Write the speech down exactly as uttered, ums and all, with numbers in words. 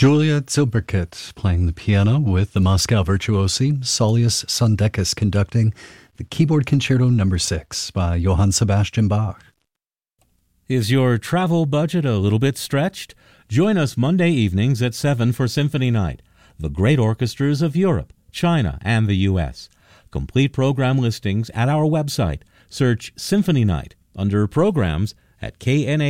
Julia Zilberkit playing the piano with the Moscow virtuosi, Saulius Sondeckis conducting the Keyboard Concerto number six by Johann Sebastian Bach. Is your travel budget a little bit stretched? Join us Monday evenings at seven for Symphony Night, the great orchestras of Europe, China, and the U S Complete program listings at our website. Search Symphony Night under Programs at K N A